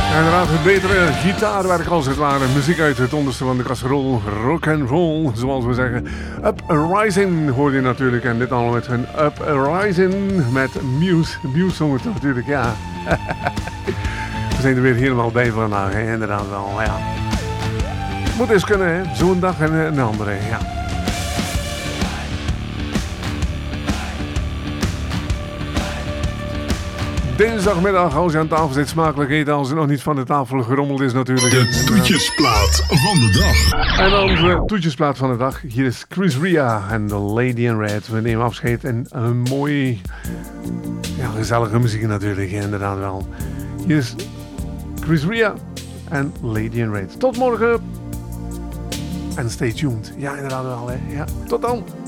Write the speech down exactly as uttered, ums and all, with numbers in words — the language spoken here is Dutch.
Inderdaad, het betere gitaarwerk als het ware. Muziek uit het onderste van de kasserol. Rock and roll, zoals we zeggen. Up Rising hoor je natuurlijk. En dit allemaal met hun Up Rising met Muse. Muse zong het natuurlijk, ja. We zijn er weer helemaal bij vandaag, hè? Inderdaad wel, ja. Moet eens kunnen, hè? Zo'n dag en een andere, ja. Dinsdagmiddag, als je aan tafel zit, smakelijk eten als het nog niet van de tafel gerommeld is natuurlijk. De toetjesplaat van de dag. En dan de toetjesplaat van de dag. Hier is Chris Ria en The Lady in Red. We nemen afscheid en een mooi, ja, gezellige muziek natuurlijk, inderdaad wel. Hier is Chris Ria en Lady in Red. Tot morgen. En stay tuned. Ja, inderdaad wel, hè. Ja, tot dan.